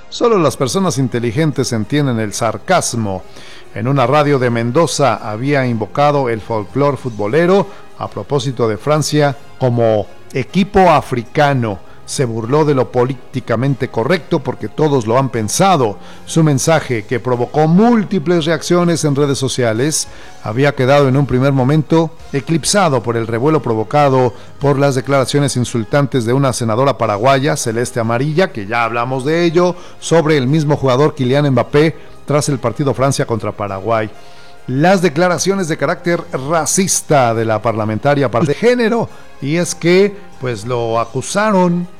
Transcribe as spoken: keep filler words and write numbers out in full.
Solo las personas inteligentes entienden el sarcasmo. En una radio de Mendoza había invocado el folclore futbolero a propósito de Francia como equipo africano. Se burló de lo políticamente correcto porque todos lo han pensado. Su mensaje, que provocó múltiples reacciones en redes sociales, había quedado en un primer momento eclipsado por el revuelo provocado por las declaraciones insultantes de una senadora paraguaya, Celeste Amarilla, que ya hablamos de ello, sobre el mismo jugador Kylian Mbappé tras el partido Francia contra Paraguay. Las declaraciones de carácter racista de la parlamentaria de género, y es que pues lo acusaron